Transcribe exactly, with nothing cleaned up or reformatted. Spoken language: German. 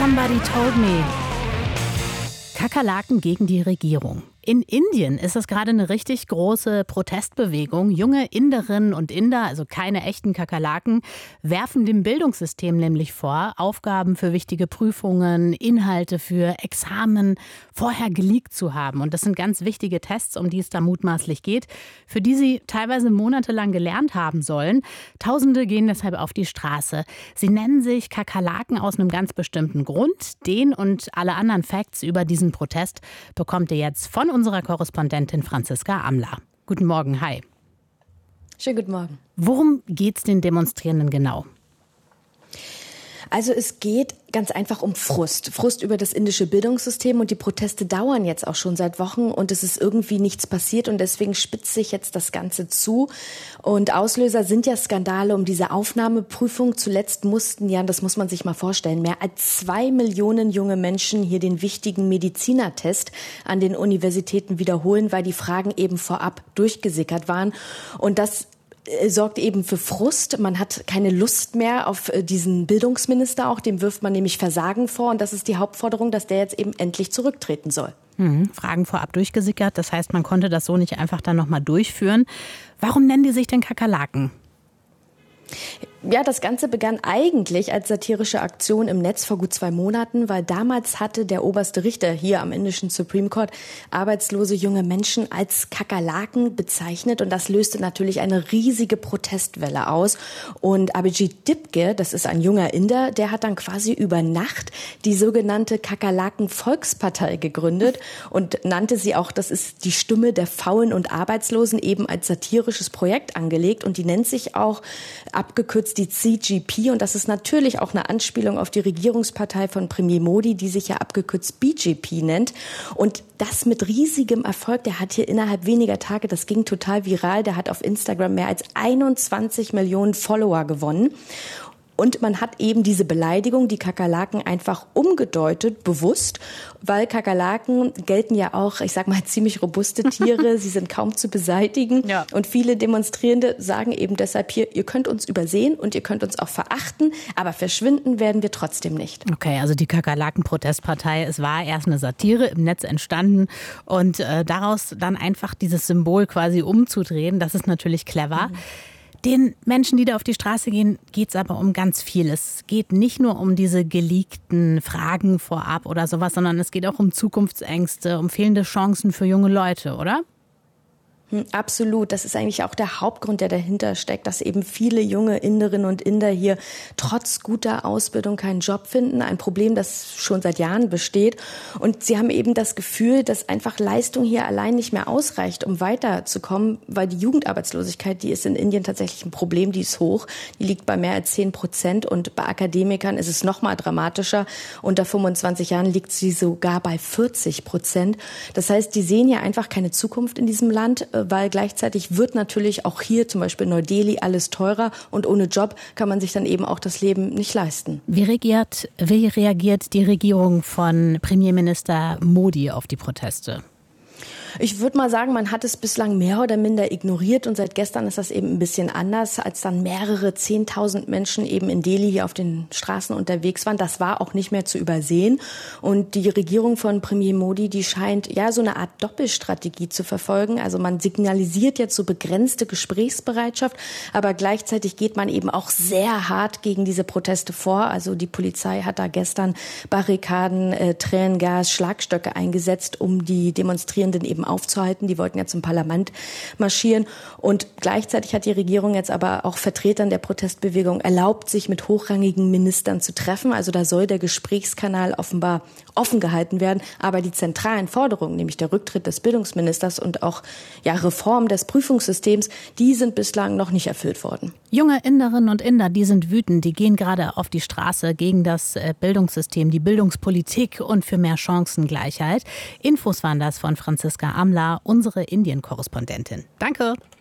Somebody Told Me. Kakerlaken gegen die Regierung. In Indien ist es gerade eine richtig große Protestbewegung. Junge Inderinnen und Inder, also keine echten Kakerlaken, werfen dem Bildungssystem nämlich vor, Aufgaben für wichtige Prüfungen, Inhalte für Examen vorher geleakt zu haben. Und das sind ganz wichtige Tests, um die es da mutmaßlich geht, für die sie teilweise monatelang gelernt haben sollen. Tausende gehen deshalb auf die Straße. Sie nennen sich Kakerlaken aus einem ganz bestimmten Grund. Den und alle anderen Facts über diesen Protest bekommt ihr jetzt von unserer Korrespondentin Franziska Amler. Guten Morgen, hi. Schönen guten Morgen. Worum geht's den Demonstrierenden genau? Also es geht ganz einfach um Frust. Frust über das indische Bildungssystem, und die Proteste dauern jetzt auch schon seit Wochen und es ist irgendwie nichts passiert, und deswegen spitzt sich jetzt das Ganze zu. Und Auslöser sind ja Skandale um diese Aufnahmeprüfung. Zuletzt mussten ja, das muss man sich mal vorstellen, mehr als zwei Millionen junge Menschen hier den wichtigen Medizinertest an den Universitäten wiederholen, weil die Fragen eben vorab durchgesickert waren. Und das sorgt eben für Frust. Man hat keine Lust mehr auf diesen Bildungsminister auch. Dem wirft man nämlich Versagen vor. Und das ist die Hauptforderung, dass der jetzt eben endlich zurücktreten soll. Hm, Fragen vorab durchgesickert. Das heißt, man konnte das so nicht einfach dann nochmal durchführen. Warum nennen die sich denn Kakerlaken? Ja, das Ganze begann eigentlich als satirische Aktion im Netz vor gut zwei Monaten, weil damals hatte der oberste Richter hier am indischen Supreme Court arbeitslose junge Menschen als Kakerlaken bezeichnet, und das löste natürlich eine riesige Protestwelle aus. Und Abhijit Dipke, das ist ein junger Inder, der hat dann quasi über Nacht die sogenannte Kakerlaken-Volkspartei gegründet und nannte sie auch, das ist die Stimme der Faulen und Arbeitslosen, eben als satirisches Projekt angelegt, und die nennt sich auch abgekürzt die C G P, und das ist natürlich auch eine Anspielung auf die Regierungspartei von Premier Modi, die sich ja abgekürzt B J P nennt. Und das mit riesigem Erfolg. Der hat hier innerhalb weniger Tage, das ging total viral, der hat auf Instagram mehr als einundzwanzig Millionen Follower gewonnen. Und man hat eben diese Beleidigung, die Kakerlaken, einfach umgedeutet, bewusst, weil Kakerlaken gelten ja auch, ich sag mal, ziemlich robuste Tiere. Sie sind kaum zu beseitigen. Ja. Und viele Demonstrierende sagen eben deshalb hier, ihr könnt uns übersehen und ihr könnt uns auch verachten, aber verschwinden werden wir trotzdem nicht. Okay, also die Kakerlaken-Protestpartei, es war erst eine Satire im Netz entstanden, und äh, daraus dann einfach dieses Symbol quasi umzudrehen, das ist natürlich clever. Mhm. Den Menschen, die da auf die Straße gehen, geht es aber um ganz viel. Es geht nicht nur um diese geleakten Fragen vorab oder sowas, sondern es geht auch um Zukunftsängste, um fehlende Chancen für junge Leute, oder? Absolut. Das ist eigentlich auch der Hauptgrund, der dahinter steckt, dass eben viele junge Inderinnen und Inder hier trotz guter Ausbildung keinen Job finden. Ein Problem, das schon seit Jahren besteht. Und sie haben eben das Gefühl, dass einfach Leistung hier allein nicht mehr ausreicht, um weiterzukommen, weil die Jugendarbeitslosigkeit, die ist in Indien tatsächlich ein Problem, die ist hoch. Die liegt bei mehr als zehn Prozent, und bei Akademikern ist es noch mal dramatischer. Unter fünfundzwanzig Jahren liegt sie sogar bei vierzig Prozent. Das heißt, die sehen ja einfach keine Zukunft in diesem Land, weil gleichzeitig wird natürlich auch hier, zum Beispiel in Neu-Delhi, alles teurer, und ohne Job kann man sich dann eben auch das Leben nicht leisten. Wie reagiert, wie reagiert die Regierung von Premierminister Modi auf die Proteste? Ich würde mal sagen, man hat es bislang mehr oder minder ignoriert, und seit gestern ist das eben ein bisschen anders, als dann mehrere zehntausend Menschen eben in Delhi hier auf den Straßen unterwegs waren. Das war auch nicht mehr zu übersehen, und die Regierung von Premier Modi, die scheint ja so eine Art Doppelstrategie zu verfolgen. Also man signalisiert jetzt so begrenzte Gesprächsbereitschaft, aber gleichzeitig geht man eben auch sehr hart gegen diese Proteste vor. Also die Polizei hat da gestern Barrikaden, äh, Tränengas, Schlagstöcke eingesetzt, um die Demonstrierenden eben aufzuhalten. Die wollten ja zum Parlament marschieren, und gleichzeitig hat die Regierung jetzt aber auch Vertretern der Protestbewegung erlaubt, sich mit hochrangigen Ministern zu treffen. Also da soll der Gesprächskanal offenbar offen gehalten werden, aber die zentralen Forderungen, nämlich der Rücktritt des Bildungsministers und auch ja Reform des Prüfungssystems, die sind bislang noch nicht erfüllt worden. Junge Inderinnen und Inder, die sind wütend, die gehen gerade auf die Straße gegen das Bildungssystem, die Bildungspolitik und für mehr Chancengleichheit. Infos waren das von Franziska Amler, unsere Indien-Korrespondentin. Danke.